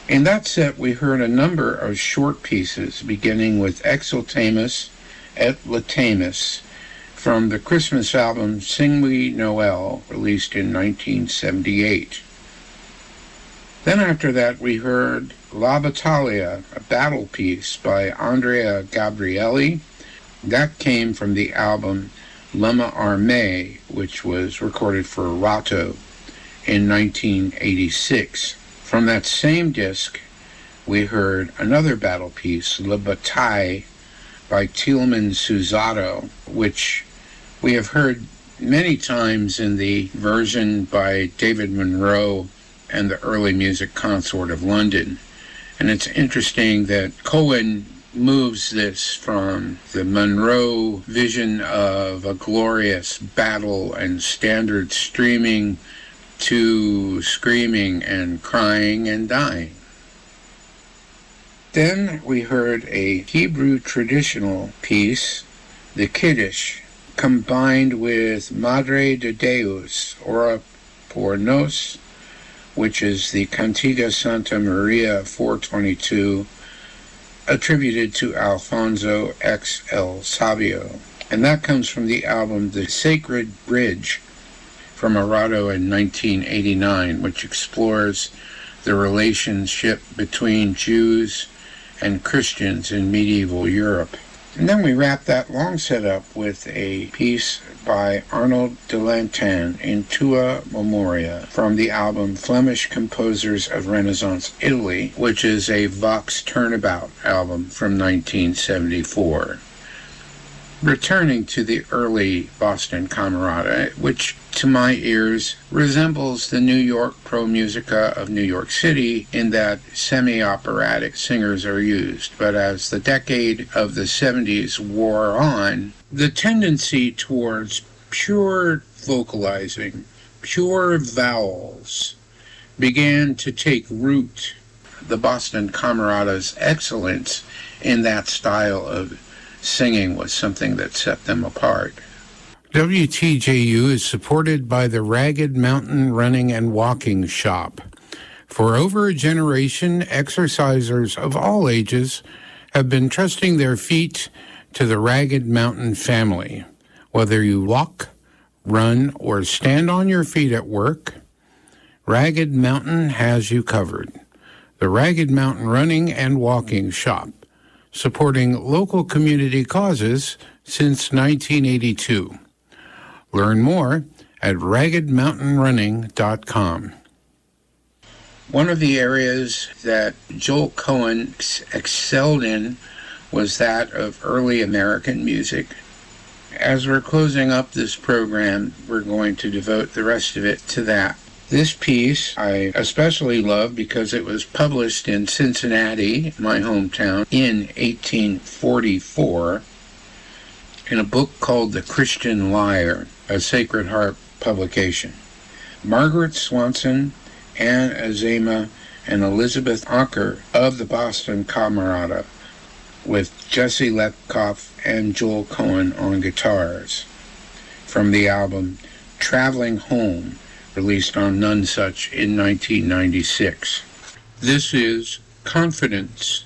In that set, we heard a number of short pieces, beginning with Exultamus et Latamus from the Christmas album Sing We Noel, released in 1978. Then after that, we heard La Battaglia, a battle piece by Andrea Gabrielli. That came from the album L'Homme Armé, which was recorded for Rato in 1986. From that same disc, we heard another battle piece, La Bataille, by Tielemann Susato, which we have heard many times in the version by David Monroe and the Early Music Consort of London. And it's interesting that Cohen moves this from the Monroe vision of a glorious battle and standard streaming to screaming and crying and dying. Then we heard a Hebrew traditional piece, the Kiddush, combined with Madre de Deus, Ora por Nos, which is the Cantiga Santa Maria 422, attributed to Alfonso X El Sabio. And that comes from the album The Sacred Bridge from Arato in 1989, which explores the relationship between Jews and Christians in medieval Europe. And then we wrap that long set up with a piece by Arnold de Lantin in Tua Memoria from the album Flemish Composers of Renaissance Italy, which is a Vox Turnabout album from 1974. Returning to the early Boston Camerata, which to my ears resembles the New York Pro Musica of New York City in that semi-operatic singers are used. But as the decade of the 70s wore on, the tendency towards pure vocalizing, pure vowels, began to take root. The Boston Camerata's excellence in that style of singing was something that set them apart. WTJU is supported by the Ragged Mountain Running and Walking Shop. For over a generation, exercisers of all ages have been trusting their feet to the Ragged Mountain family. Whether you walk, run, or stand on your feet at work, Ragged Mountain has you covered. The Ragged Mountain Running and Walking Shop, supporting local community causes since 1982. Learn more at raggedmountainrunning.com. One of the areas that Joel Cohen excelled in was that of early American music. As we're closing up this program, we're going to devote the rest of it to that. This piece I especially love because it was published in Cincinnati, my hometown, in 1844 in a book called The Christian Lyre, a Sacred Harp publication. Margaret Swanson, Anne Azema, and Elizabeth Anker of the Boston Camerata, with Jesse Lepkoff and Joel Cohen on guitars, from the album Traveling Home, released on Nonesuch in 1996. This is Confidence.